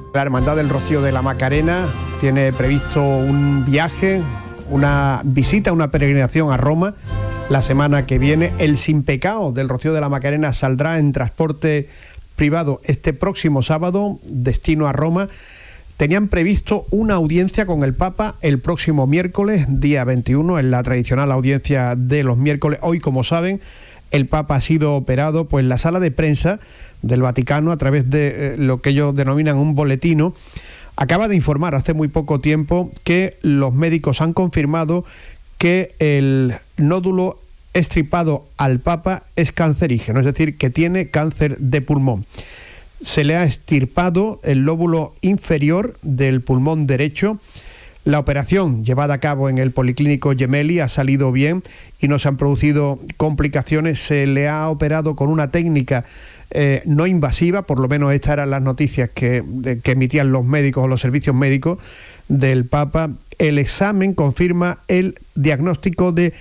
La Hermandad del Rocío de la Macarena tiene previsto un viaje, una visita, una peregrinación a Roma la semana que viene. El Sin Pecado del Rocío de la Macarena saldrá en transporte privado este próximo sábado, destino a Roma. Tenían previsto una audiencia con el Papa el próximo miércoles, día 21, en la tradicional audiencia de los miércoles. Hoy, como saben, el Papa ha sido operado, pues la sala de prensa del Vaticano, a través de lo que ellos denominan un boletino, acaba de informar hace muy poco tiempo que los médicos han confirmado que el nódulo extirpado al Papa es cancerígeno, es decir, que tiene cáncer de pulmón. Se le ha extirpado el lóbulo inferior del pulmón derecho. La operación llevada a cabo en el Policlínico Gemelli ha salido bien y no se han producido complicaciones. Se le ha operado con una técnica no invasiva, por lo menos estas eran las noticias que emitían los médicos o los servicios médicos del Papa. El examen confirma el diagnóstico de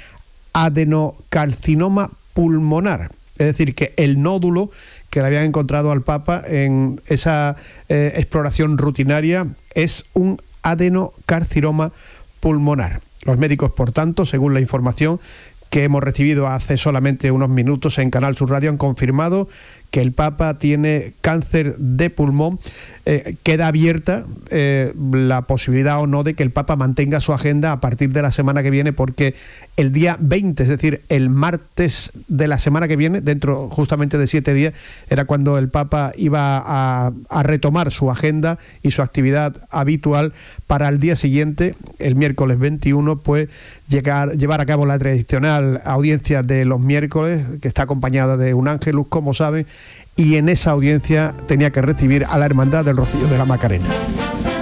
adenocarcinoma pulmonar, es decir, que el nódulo que le habían encontrado al Papa en esa exploración rutinaria es un adenocarcinoma pulmonar. Los médicos, por tanto, según la información que hemos recibido hace solamente unos minutos en Canal Sur Radio, han confirmado que el Papa tiene cáncer de pulmón. Queda abierta la posibilidad o no de que el Papa mantenga su agenda a partir de la semana que viene, porque el día 20, es decir, el martes de la semana que viene, dentro justamente de 7 días, era cuando el Papa iba a retomar su agenda y su actividad habitual para el día siguiente, el miércoles 21, pues llevar a cabo la tradicional audiencia de los miércoles, que está acompañada de un ángelus, como saben, y en esa audiencia tenía que recibir a la Hermandad del Rocío de la Macarena.